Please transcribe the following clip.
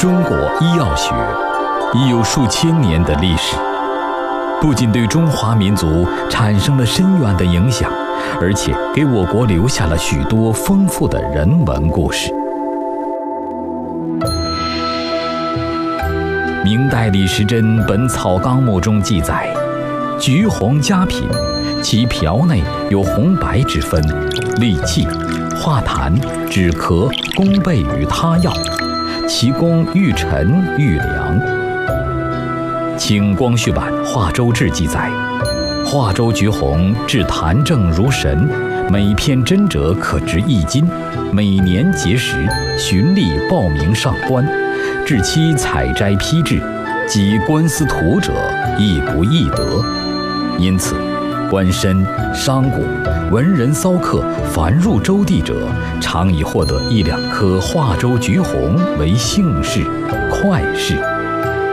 中国医药学已有数千年的历史，不仅对中华民族产生了深远的影响，而且给我国留下了许多丰富的人文故事。明代李时珍《本草纲目》中记载，橘红佳品，其瓢内有红白之分，利气、化痰、止咳、攻备与他药，其功愈陈愈凉。清光绪版《华州志》记载，华州橘红治痰症如神，每片针者可值1斤，每年节时循例报名上官，至期采摘批制，及官司徒者亦不易得。因此官绅、商贾、文人骚客凡入州地者，常以获得1-2颗华州橘红为幸事、快事。